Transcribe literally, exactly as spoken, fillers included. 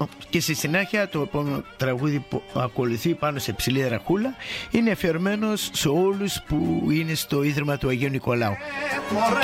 Και στη συνέχεια το επόμενο τραγούδι που ακολουθεί πάνω σε ψηλή δραχούλα είναι αφιερωμένο σε όλους που είναι στο Ίδρυμα του Αγίου Νικολάου.